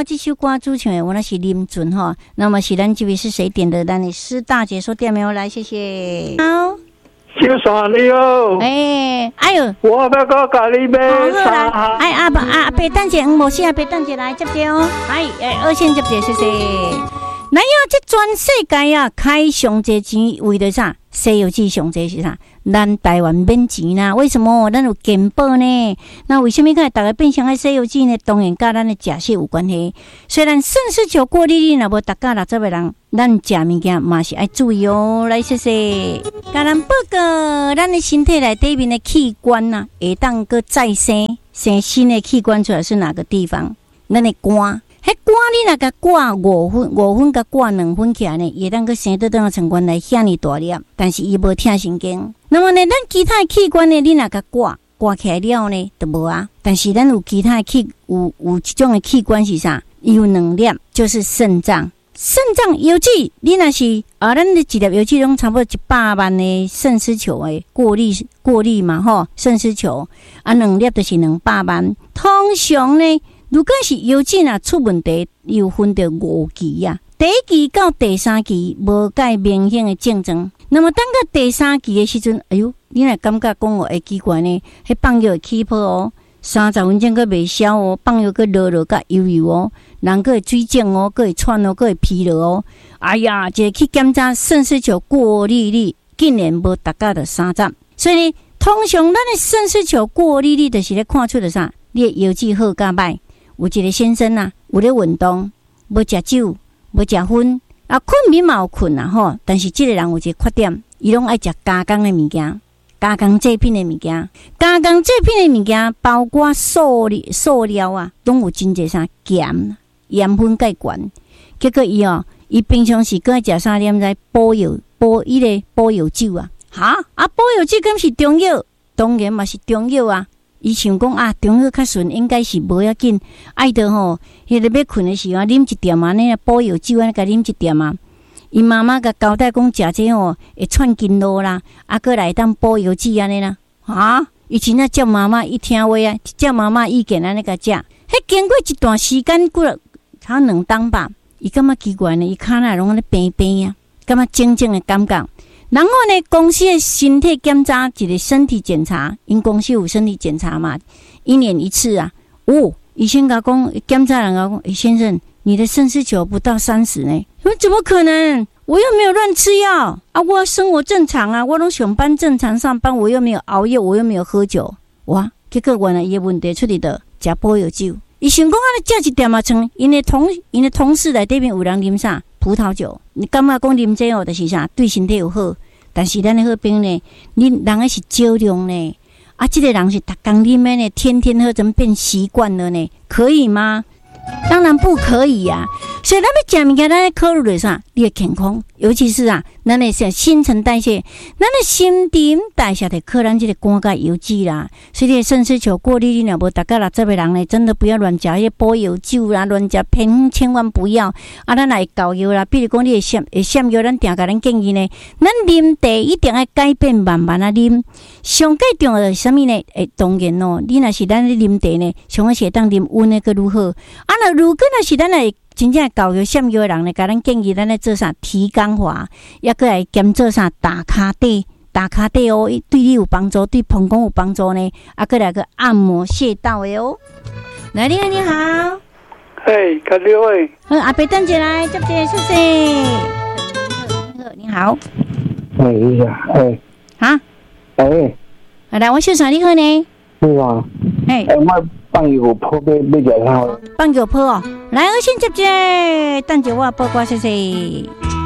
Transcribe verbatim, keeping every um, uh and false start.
话这首歌主唱的我那是林俊哈，那么是咱这位是谁点的？咱的施大姐说点没有来，谢谢。好， 小山你好， 哎，哎呦， 我要个咖喱杯沙。 哎阿伯阿伯，等者黄某先阿伯等者来接接哦。哎哎，二线接接，谢谢。来呀，这全世界啊，开上济钱为了啥？西游记上济是啥？咱台湾免钱啦，为什么？咱有健保呢？那为什么看大家变成爱西游记呢？当然跟咱的食食有关系。虽然盛世球过日子，若无大家六十个人，咱食物件嘛是爱注意哦。来，谢谢。甲咱报告，咱的身体内底面的器官呐、啊，会当个再生，生新的器官出来是哪个地方？咱的肝。迄肝你若甲挂五分，五分甲挂两分起来呢，会当个生得当成官来遐尼大粒，但是伊无疼神经。那么呢，咱其他的器官呢，你若甲挂挂起来了呢，就无啊。但是咱有其他的器有有一种的器官是啥？有两粒，就是肾脏。肾脏邮寄，你若是啊，咱的一粒邮寄拢差不多一百万的肾丝球的过滤过滤嘛吼，肾丝球啊，两粒就是两百万。通常呢。如果是邮寄啊出问题，又分到五期啊，第一期到第三期无介明显的症状。那么等到第三期的时阵，哎哟，你若感觉讲哦会奇怪呢，迄放药会起泡哦，三十分钟佫袂消哦，放药佫落落甲油油哦，人佫会水肿哦，佫会喘哦，佫会疲劳哦。哎呀，一个去检查肾丝球过滤率竟然无达到着三十，所以呢，通常咱的肾丝球过滤率就是咧看出的啥，你的邮寄好甲歹。有一个先生啊，有咧运动，无食酒，无食薰，啊，困眠嘛有困啊吼。但是这个人有一个缺点，伊拢爱食加工的物件，加工制品的物件，加工制品的物件，包括塑料、塑料啊，拢有真侪啥盐、盐分介悬。结果伊哦，伊平常时搁爱食啥念在补药、补伊个补药酒啊，哈啊，补药酒敢是中药？当然嘛是中药啊。伊想讲啊，中药较顺，应该是无要紧。爱得吼，迄个要困的时候，啉一点嘛，那补药酒安尼甲啉一点嘛。伊妈妈甲交代讲，食这吼会串经络啦，啊，搁来当补药剂安尼啦。啊，以前啊，叫妈妈一听话啊，叫妈妈意见安尼甲食。迄经过一段时间，过了差两当吧，伊感觉奇怪呢，伊骹内拢安尼平平啊，感觉静静的感觉。然后呢，公司的身体检查，一个身体检查，因公司有身体检查嘛，一年一次啊。哦，医生甲讲，检查人甲讲，欸，先生，你的肾丝球不到三十呢。我说怎么可能？我又没有乱吃药啊，我生活正常啊，我拢上班正常上班，我又没有熬夜，我又没有喝酒，哇！结果原来伊的问题出伫倒食补药酒。伊想讲安尼食一点嘛，像因的同因的同事内底边有人啉啥葡萄酒，你感觉讲啉这哦，就是啥对身体有好。但是咱的好朋友呢，你人个是少量呢，啊，这个人是逐工啉的呢，天天喝，怎么变习惯了呢？可以吗？当然不可以呀、啊。所以咱要食物件，咱要考虑的啥？你的健康，尤其是啊，咱的新陈代谢，咱的新陈代谢得靠咱这个肝甲油脂啦。所以你的肾丝球过滤率若无达到六十个人呢，真的不要乱食迄补药酒啦，乱食偏千万不要。啊，咱来教药啦，比如讲你会闪会闪药，咱定甲咱建议呢，咱啉茶一定要改变慢慢啊啉。上介重要的是啥物呢？诶，当然哦，你若是咱咧啉茶呢，上个是当啉温的个如何？啊，那如果若是咱来真正教育闪药的人呢，甲咱建议咱来做啥提肛法，也搁来兼做啥打卡底，打卡底哦，对你有帮助，对膀胱有帮助呢。啊，搁来个按摩穴道的哦。来，你好，你好。 嘿，各位。 好，阿伯等一下来，接接，谢谢。你好， 哎呀，哎。 哈？ 哎。 来，我小啥你好呢？ 是啊。 哎。 哎，我放油泡要要食啥？ 放油泡哦。来，我先接接，等一下我报告谢谢。